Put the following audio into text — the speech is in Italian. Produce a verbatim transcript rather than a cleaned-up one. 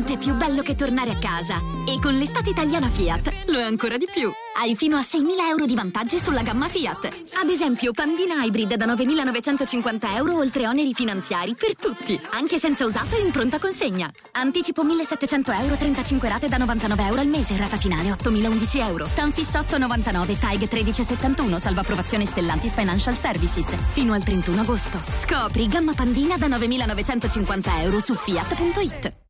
niente più bello che tornare a casa. E con l'estate italiana Fiat lo è ancora di più. Hai fino a seimila euro di vantaggi sulla gamma Fiat. Ad esempio, Pandina Hybrid da novemilanovecentocinquanta euro oltre oneri finanziari per tutti, anche senza usato e in pronta consegna. Anticipo millesettecento euro, trentacinque rate da novantanove euro al mese, rata finale ottomilaundici euro. Tanfis otto novantanove, T A I G tredici settantuno, salva approvazione Stellantis Financial Services. Fino al trentuno agosto. Scopri gamma Pandina da novemilanovecentocinquanta euro su fiat punto it.